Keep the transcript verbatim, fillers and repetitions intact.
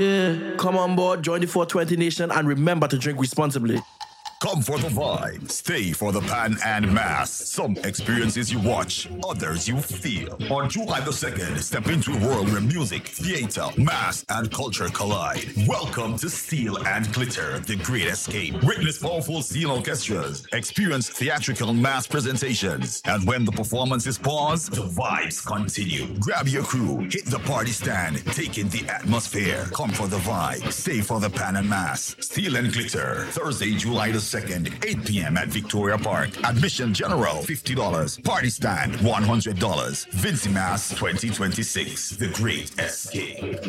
Yeah, come on board, join the four twenty Nation, and remember to drink responsibly. Come for the vibe, stay for the pan and mass. Some experiences you watch, others you feel. On July the second, step into a world where music, theater, mass, and culture collide. Welcome to Steel and Glitter, the Great Escape. Witness powerful steel orchestras, experience theatrical mass presentations, and when the performances pause, the vibes continue. Grab your crew, hit the party stand, take in the atmosphere. Come for the vibe, stay for the pan and mass. Steel and Glitter, Thursday, July the second, eight p.m. at Victoria Park. Admission general, fifty dollars. Party stand, one hundred dollars. Vincy Mass twenty twenty-six, The Great Escape.